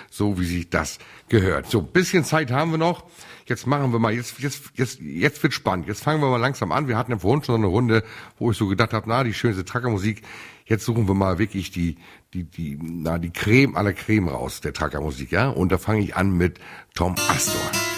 so wie sich das gehört. So, bisschen Zeit haben wir noch. Jetzt machen wir mal, jetzt wird spannend. Jetzt fangen wir mal langsam an. Wir hatten ja vorhin schon so eine Runde, wo ich so gedacht habe, die schönste Truckermusik. Jetzt suchen wir mal wirklich die Creme aller Creme raus, der Truckermusik, ja? Und da fange ich an mit Tom Astor.